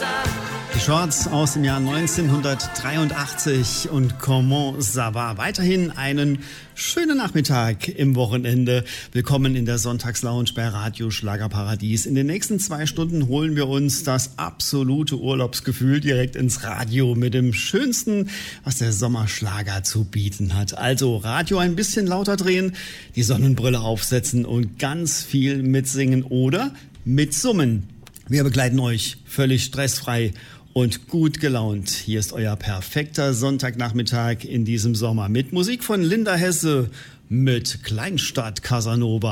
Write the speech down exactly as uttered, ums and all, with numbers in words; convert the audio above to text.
Die Shorts aus dem Jahr neunzehnhundertdreiundachtzig und Comment ça va. Weiterhin einen schönen Nachmittag im Wochenende. Willkommen in der Sonntagslounge bei Radio Schlagerparadies. In den nächsten zwei Stunden holen wir uns das absolute Urlaubsgefühl direkt ins Radio mit dem Schönsten, was der Sommerschlager zu bieten hat. Also Radio ein bisschen lauter drehen, die Sonnenbrille aufsetzen und ganz viel mitsingen oder mitsummen. Wir begleiten euch völlig stressfrei und gut gelaunt. Hier ist euer perfekter Sonntagnachmittag in diesem Sommer mit Musik von Linda Hesse, mit Kleinstadt Casanova.